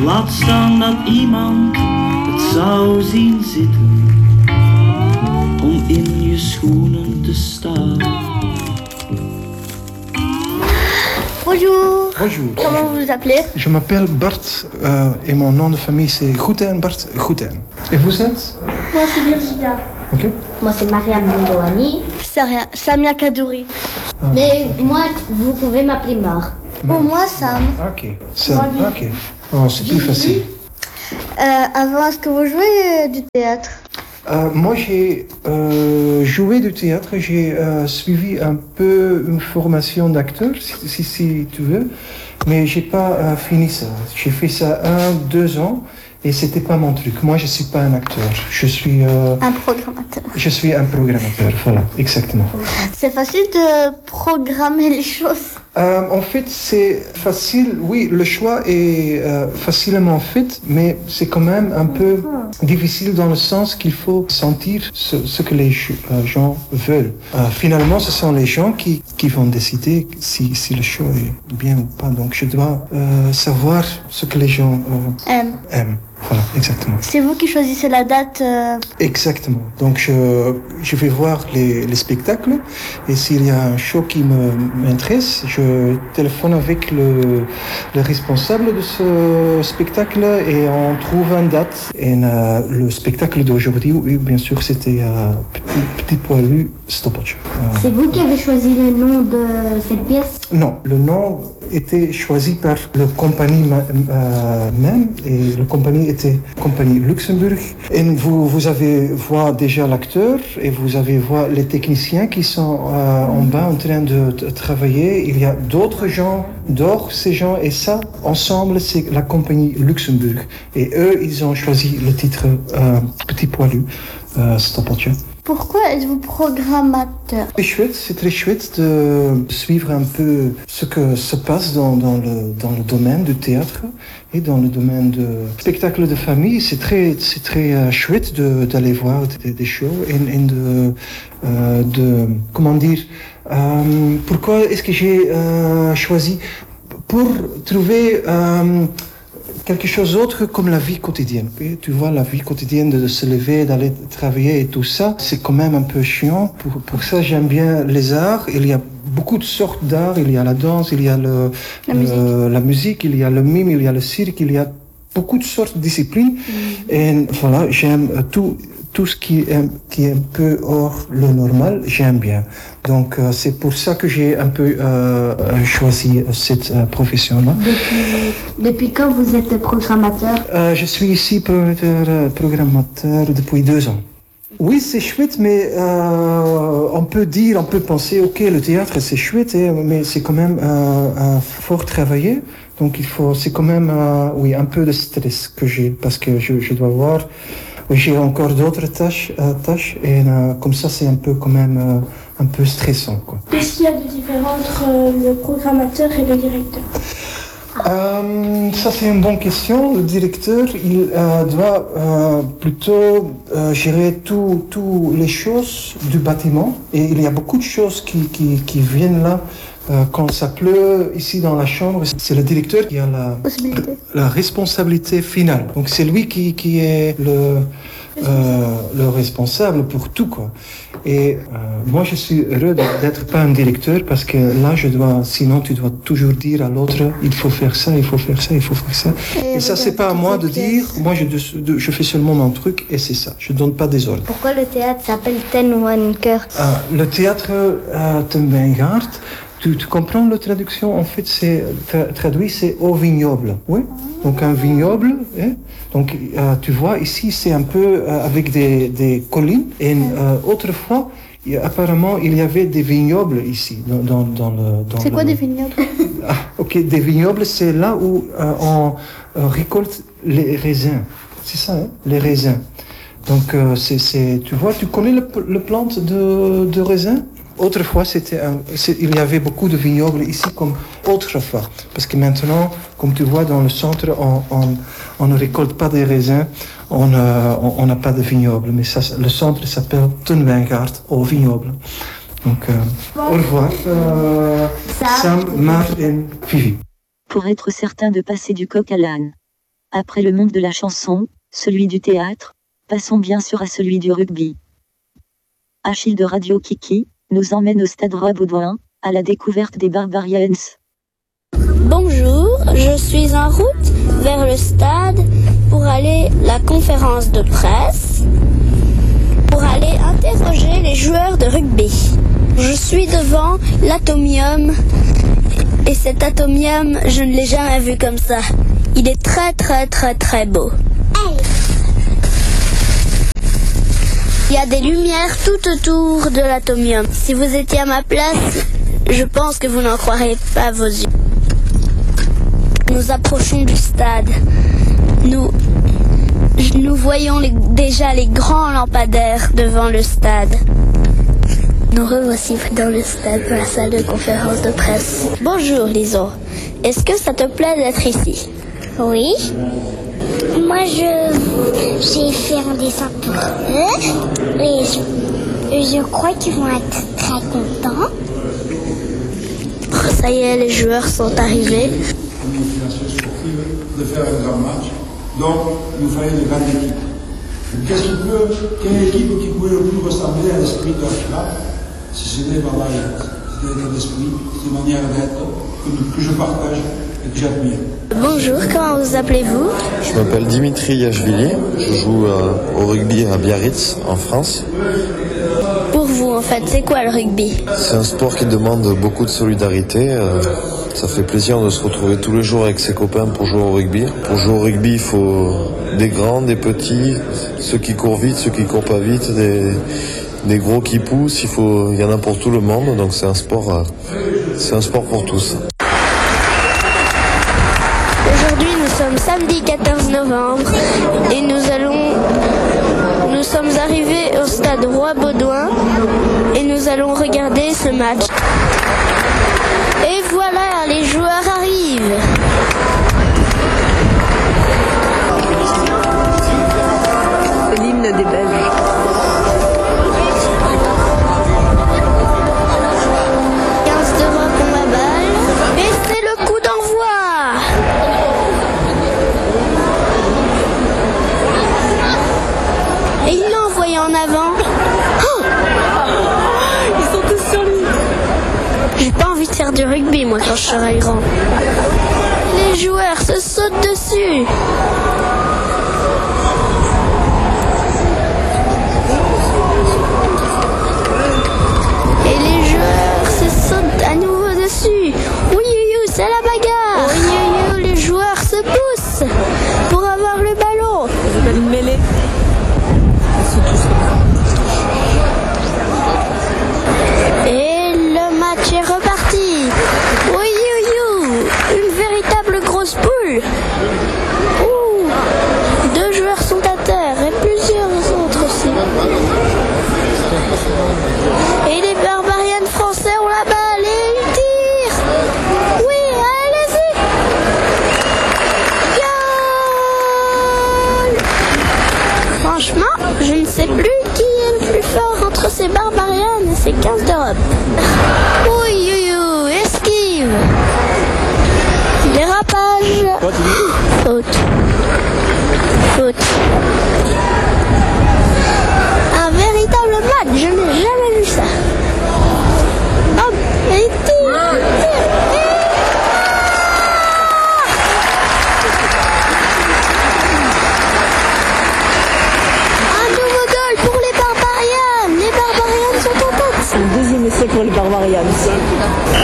Laat staan dat iemand het zou zien zitten om in je schoenen te staan. Bonjour. Bonjour. Comment vous vous appelez? Je m'appelle Bart et mon nom de famille c'est Gouten, Bart Gouten. Et vous êtes? Moi c'est Virginia. Ok. Moi c'est Mariam Bindouani. C'est rien. Samia Kadouri. Mais moi, vous pouvez m'appeler Mar. Pour moi, Sam. Ok. Sam. Ok. Oh, c'est plus facile. Avant, est-ce que vous jouez du théâtre? Moi, j'ai joué du théâtre. J'ai suivi un peu une formation d'acteur, si tu veux, mais j'ai pas fini ça. J'ai fait ça 1-2 ans. Et c'était pas mon truc. Moi, je suis pas un acteur. Je suis un programmateur. Je suis un programmateur. Voilà, exactement. C'est facile de programmer les choses. En fait, c'est facile. Oui, le choix est facilement fait, mais c'est quand même un peu difficile dans le sens qu'il faut sentir ce que les gens veulent. Finalement, ce sont les gens qui vont décider si le choix est bien ou pas. Donc, je dois savoir ce que les gens aiment. Voilà, exactement. C'est vous qui choisissez la date Exactement. Donc, je vais voir les spectacles et s'il y a un show qui m'intéresse, je téléphone avec le responsable de ce spectacle et on trouve une date. Et le spectacle d'aujourd'hui, oui, bien sûr, c'était Petit Poilu Stoppage. C'est vous qui avez choisi le nom de cette pièce? Non, le nom était choisi par la compagnie même et la compagnie était compagnie Luxembourg. Et vous avez voir déjà l'acteur et vous avez voir les techniciens qui sont en bas en train de travailler. Il y a d'autres gens, ces gens et ça, ensemble, c'est la compagnie Luxembourg. Et eux, ils ont choisi le titre Petit Poilu Stoppeltje. Pourquoi êtes-vous programmateur? C'est très chouette de suivre un peu ce que se passe dans le domaine du théâtre et dans le domaine du spectacle de famille. C'est très chouette d'aller voir des shows et de comment dire, pourquoi est-ce que j'ai choisi pour trouver quelque chose d'autre comme la vie quotidienne. Et tu vois, la vie quotidienne de se lever, d'aller travailler et tout ça, c'est quand même un peu chiant. Pour ça, j'aime bien les arts. Il y a beaucoup de sortes d'art. Il y a la danse, il y a la musique, il y a le mime, il y a le cirque, il y a beaucoup de sortes de disciplines. Et voilà, j'aime tout ce qui est un peu hors le normal, j'aime bien. Donc c'est pour ça que j'ai un peu choisi cette profession-là. Depuis quand vous êtes programmateur? Je suis ici programmateur depuis 2 ans. Oui, c'est chouette, mais on peut penser, ok, le théâtre c'est chouette, mais c'est quand même fort travailler. Donc c'est quand même un peu de stress que j'ai parce que je dois voir. J'ai encore d'autres tâches et comme ça c'est un peu quand même un peu stressant, quoi. Qu'est-ce qu'il y a de différent entre le programmateur et le directeur? Ça c'est une bonne question. Le directeur il doit plutôt gérer toutes les choses du bâtiment et il y a beaucoup de choses qui viennent là. Quand ça pleut ici dans la chambre, c'est le directeur qui a la responsabilité finale. Donc c'est lui qui est le responsable pour tout, quoi. Et moi je suis heureux d'être pas un directeur parce que là sinon tu dois toujours dire à l'autre il faut faire ça, il faut faire ça, il faut faire ça. Et ça c'est pas à moi de dire. Moi je fais seulement mon truc et c'est ça. Je donne pas des ordres. Pourquoi le théâtre s'appelle Ten One Kurt? Le théâtre Ten Wijngaard. Tu comprends la traduction? En fait, c'est traduit, c'est au vignoble. Oui. Donc un vignoble. Donc tu vois ici, c'est un peu avec des collines. Et autrefois, apparemment, il y avait des vignobles ici dans c'est quoi des vignobles? Ok, des vignobles, c'est là où on récolte les raisins. C'est ça, les raisins. Donc tu vois, tu connais le plante de raisin? Autrefois, il y avait beaucoup de vignobles ici comme autrefois. Parce que maintenant, comme tu vois dans le centre, on ne récolte pas des raisins, on n'a pas de vignobles. Mais ça, le centre s'appelle Ten Wijngaard, au vignoble. Donc, au revoir, Sam, Mar et Vivi. Pour être certain de passer du coq à l'âne. Après le monde de la chanson, celui du théâtre, passons bien sûr à celui du rugby. Achille de Radio Kiki nous emmène au stade Roi-Baudouin, à la découverte des Barbarians. Bonjour, je suis en route vers le stade pour aller à la conférence de presse, pour aller interroger les joueurs de rugby. Je suis devant l'Atomium et cet Atomium, je ne l'ai jamais vu comme ça. Il est très très très très beau. Il y a des lumières tout autour de l'Atomium. Si vous étiez à ma place, je pense que vous n'en croirez pas vos yeux. Nous approchons du stade. Nous voyons déjà les grands lampadaires devant le stade. Nous revoici dans le stade, dans la salle de conférence de presse. Bonjour Lison, est-ce que ça te plaît d'être ici? Oui. Moi, j'ai fait un dessin pour eux et je crois qu'ils vont être très contents. Ça y est, les joueurs sont arrivés. Une motivation sportive de faire un grand match. Donc, il nous fallait une grande équipe. Quelle équipe qui pouvait le plus ressembler à l'esprit de Archibald? Si c'était Barbarians. C'était l'état d'esprit, c'était une manière d'être que je partage et que j'admire. Bonjour, comment vous appelez-vous? Je m'appelle Dimitri Yachvili, je joue au rugby à Biarritz, en France. Pour vous, en fait, c'est quoi le rugby? C'est un sport qui demande beaucoup de solidarité. Ça fait plaisir de se retrouver tous les jours avec ses copains pour jouer au rugby. Pour jouer au rugby, il faut des grands, des petits, ceux qui courent vite, ceux qui courent pas vite, des gros qui poussent. Il y en a pour tout le monde, donc c'est un sport pour tous. Aujourd'hui, nous sommes samedi 14 novembre et nous sommes arrivés au stade Roi-Baudouin et nous allons regarder ce match. Et voilà, les joueurs arrivent. C'est l'hymne des Belges. En avant. Oh, ils sont tous sur lui. J'ai pas envie de faire du rugby moi quand je serai grand. Les joueurs se sautent dessus. Et les joueurs se sautent à nouveau dessus. Oui, c'est la bagarre. Oui, les joueurs se poussent pour avoir le ballon. C'est une mêlée. Et le match est reparti. Oui, une véritable grosse poule. Ouh, 2 joueurs sont à terre et plusieurs autres aussi. Et les Barbarians français ont la balle et ils tirent. Oui, allez-y. Goal. Franchement, je ne sais plus qui est le plus fort entre ces Barbarians et ces 15 d'Europe. Oui, esquive. Dérapage. Faute. Un véritable match, je n'ai jamais vu ça. Hop, et tire. Un nouveau goal pour les Barbarians. Les Barbarians sont en tête. C'est le deuxième essai pour les Barbarians.